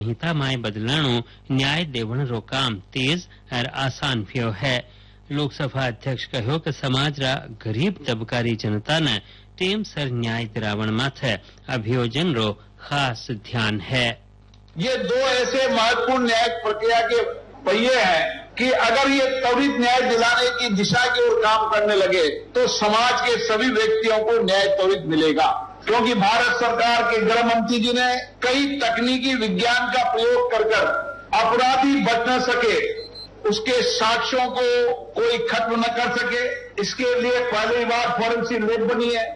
संहिता में बदलाणो न्याय देवण काम तेज और आसान थियो है। लोकसभा अध्यक्ष कहो कि समाज रा गरीब तबकारी जनता ने टेम सर न्याय दिलावण माथे अभियोजन रो खास ध्यान है। ये दो ऐसे महत्वपूर्ण न्यायिक प्रक्रिया के पहिए हैं कि अगर ये त्वरित न्याय दिलाने की दिशा की ओर काम करने लगे तो समाज के सभी व्यक्तियों को न्याय त्वरित मिलेगा, क्योंकि भारत सरकार के गृह मंत्री जी ने कई तकनीकी विज्ञान का प्रयोग कर अपराधी बच न सके, उसके साक्ष्यों को कोई खत्म न कर सके, इसके लिए पहली बार फॉरेंसिक लैब बनी है।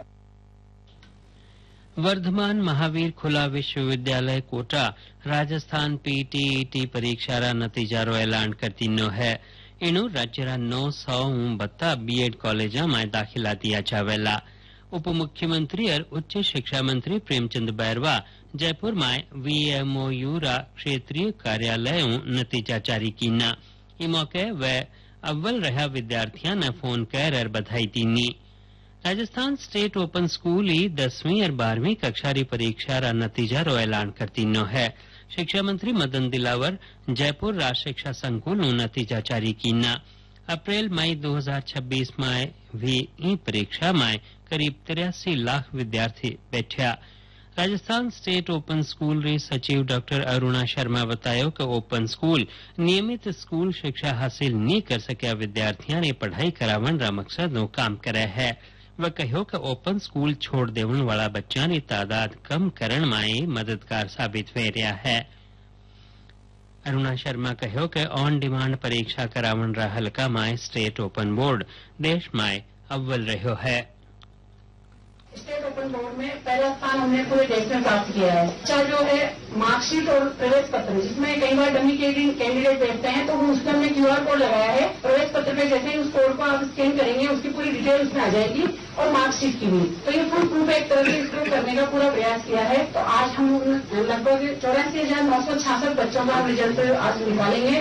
वर्धमान महावीर खुला विश्वविद्यालय कोटा राजस्थान पीटीईटी परीक्षा रा नतीजारो ऐलान करती नो है। इनु राज्य रा 900 बीएड कॉलेज में दाखिला दिया जावेला। उप मुख्यमंत्री और उच्च शिक्षा मंत्री प्रेमचंद बैरवा जयपुर में वीएमओयू रा क्षेत्रीय कार्यालय नतीजा जारी कीना। इस मौके वे अव्वल रहा विद्यार्थियों ने फोन कर बधाई दीनी। राजस्थान स्टेट ओपन स्कूल 10वीं और 12वीं कक्षा री परीक्षा रा नतीजा रो ऐलान करती नो है। शिक्षा मंत्री मदन दिलावर जयपुर राज शिक्षा संकुल नतीजा जारी कीना। अप्रैल मई 2026 में भी ई परीक्षा में करीब 83 लाख विद्यार्थी बैठा। राजस्थान स्टेट ओपन स्कूल री सचिव डॉक्टर अरुणा शर्मा बतायो कि ओपन स्कूल नियमित स्कूल शिक्षा हासिल नहीं कर सके विद्यार्थियों ने पढ़ाई करावन रा मकसद नो काम करे है। वह कहो कि ओपन स्कूल छोड़ देवन वाला बच्चा की तादाद कम करण में मददगार साबित हो रहा है। अरुणा शर्मा कहो कि ऑन डिमांड परीक्षा करावन रा हलका में स्टेट ओपन बोर्ड देश में अव्वल रहो है। स्टेट ओपन बोर्ड में पहला स्थान हमने पूरे देश में प्राप्त किया है। अच्छा जो है मार्कशीट और प्रवेश पत्र, जिसमें कई बार डमी कैंडिडेट बैठते हैं तो उसमें हमने क्यूआर कोड लगाया है। प्रवेश पत्र पे जैसे ही उस कोड को आप स्कैन करेंगे उसकी पूरी डिटेल उसमें आ जाएगी और मार्कशीट की भी। तो ये फुल प्रूफ एक तरह से इसको करने का पूरा प्रयास किया है। तो आज हम लगभग 84,966 बच्चों का रिजल्ट आज निकालेंगे।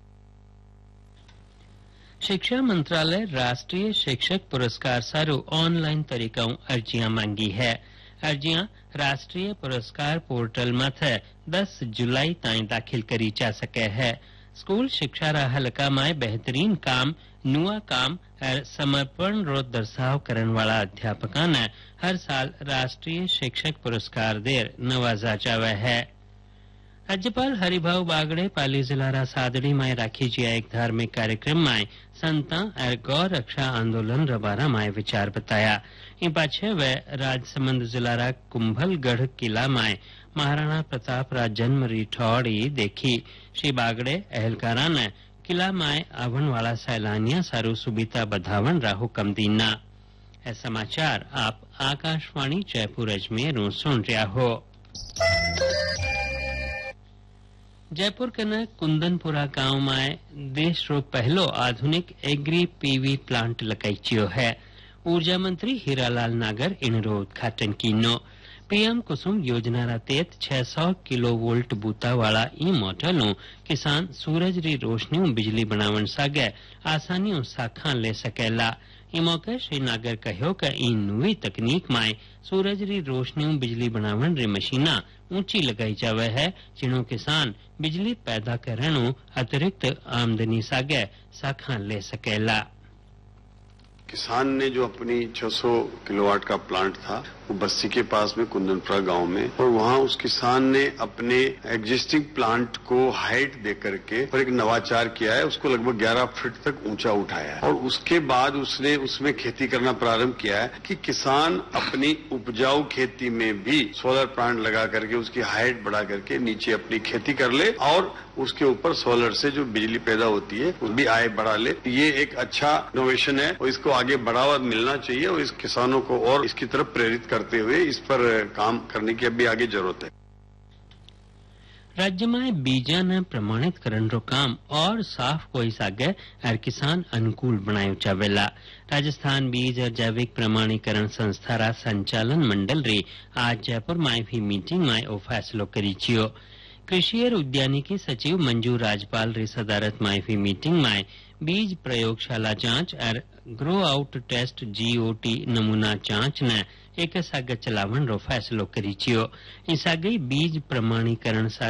शिक्षा मंत्रालय राष्ट्रीय शिक्षक पुरस्कार सारू ऑनलाइन तरीका अर्जियां मांगी है। अर्जियां राष्ट्रीय पुरस्कार पोर्टल माथे 10 जुलाई ताईं दाखिल करी जा सके है। स्कूल शिक्षा रा हलका में बेहतरीन काम, नुआ काम और समर्पण रो दर्शाव करने वाला अध्यापकों ने हर साल राष्ट्रीय शिक्षक पुरस्कार देर नवाजा जावे है। राज्यपाल हरिभाऊ बागड़े पाली जिला रा सादड़ी में राखी जिया एक धार्मिक कार्यक्रम में संता और गौ रक्षा आंदोलन रबारा में विचार बताया। इन पाछे वे राजसमंद जिला रा कुंभलगढ़ किला में महाराणा प्रताप रा जन्म रिठौड़ी देखी। श्री बागड़े अहलकारा ने किला में आवन वाला सैलानिया सारू सुबिता बधावन रा हुक्म दीना। ए समाचार आप आकाशवाणी जयपुर अजमेर सुन रहा हो। जयपुर के कुंदनपुरा गांव में देश रो पहलो आधुनिक एग्री पीवी प्लांट लगाईचियो है। ऊर्जा मंत्री हीरालाल नागर इन रो उद्घाटन कीनो। पीएम कुसुम योजना रा तहत 600 किलोवोल्ट बूता वाला ई मोटर किसान सूरज री रोशनी बिजली बनावन सागे आसानी साखा ले सकेला। ई मौके श्री नागर कहो कि ई नवी तकनीक में सूरज री रोशनी बिजली बनावन री मशीना ऊंची लगाई जावे है, जिनो किसान बिजली पैदा करने अतिरिक्त आमदनी सागे साखा ले सकेला। किसान ने जो अपनी 600 किलोवाट का प्लांट था वो बस्सी के पास में कुंदनपुरा गांव में, और वहां उस किसान ने अपने एग्जिस्टिंग प्लांट को हाइट दे करके और एक नवाचार किया है। उसको लगभग 11 फीट तक ऊंचा उठाया है और उसके बाद उसने उसमें खेती करना प्रारंभ किया है कि किसान अपनी उपजाऊ खेती में भी सोलर प्लांट लगा करके उसकी हाइट बढ़ा करके नीचे अपनी खेती कर ले और उसके ऊपर सोलर से जो बिजली पैदा होती है वो भी आय बढ़ा ले। ये एक अच्छा इनोवेशन है और इसको आगे बढ़ावा मिलना चाहिए और इस किसानों को और इसकी तरफ प्रेरित करते हुए इस पर काम करने की अभी आगे जरूरत है। राज्य में बीजा ने प्रमाणित करने रो काम और साफ कोई सागे और किसान अनुकूल बनायो जावेला। राजस्थान बीज और जैविक प्रमाणीकरण संस्था रा संचालन मंडल री आज जयपुर में भी मीटिंग में ओ फैसलो करी छियो। कृषि और उद्यानिकी सचिव मंजू राजपाल री सदारत में भी मीटिंग में बीज प्रयोगशाला जांच और ग्रो आउट टेस्ट जीओटी नमूना जांच ने एक सागे चलावन रो फैसलो करी छियो। इस आगे बीज प्रमाणीकरण